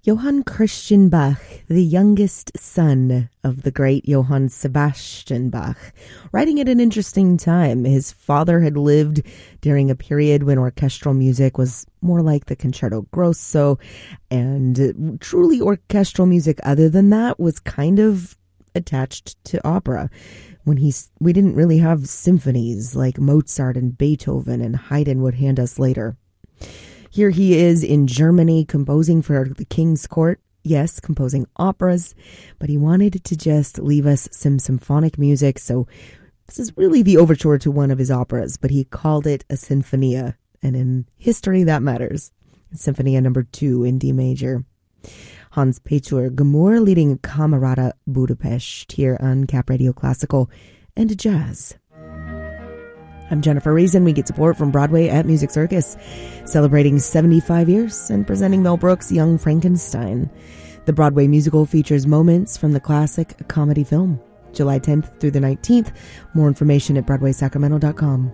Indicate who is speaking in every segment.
Speaker 1: Johann Christian Bach, the youngest son of the great Johann Sebastian Bach, writing at an interesting time. His father had lived during a period when orchestral music was more like the concerto grosso, and truly orchestral music other than that was kind of attached to opera. We didn't really have symphonies like Mozart and Beethoven and Haydn would hand us later. Here he is in Germany composing for the King's Court. Yes, composing operas, but he wanted to just leave us some symphonic music. So this is really the overture to one of his operas, but he called it a sinfonia. And in history, that matters. Sinfonia number 2 in D major. Hans-Peter Gemur leading Camerata Budapest here on Cap Radio Classical and Jazz. I'm Jennifer Reason. We get support from Broadway at Music Circus, celebrating 75 years and presenting Mel Brooks' Young Frankenstein. The Broadway musical features moments from the classic comedy film. July 10th through the 19th. More information at BroadwaySacramento.com.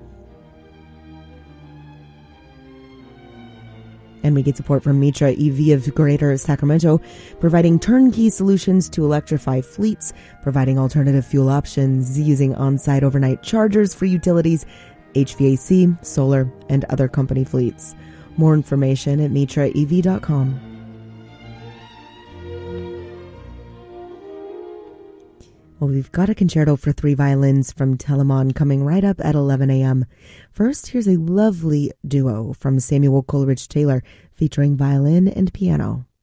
Speaker 1: And we get support from Mitra EV of Greater Sacramento, providing turnkey solutions to electrify fleets, providing alternative fuel options, using on-site overnight chargers for utilities, HVAC, solar, and other company fleets. More information at mitraev.com. Well, we've got a concerto for 3 violins from Telemann coming right up at 11 a.m. First, here's a lovely duo from Samuel Coleridge Taylor featuring violin and piano.